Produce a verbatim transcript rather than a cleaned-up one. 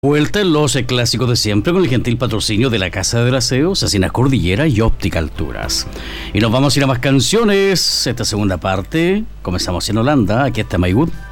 Vuelta en los clásicos de siempre con el gentil patrocinio de la Casa del Aseo, Cecinas Cordillera y Óptica Alturas. Y nos vamos a ir a más canciones. Esta segunda parte, comenzamos en Holanda, aquí está My Good.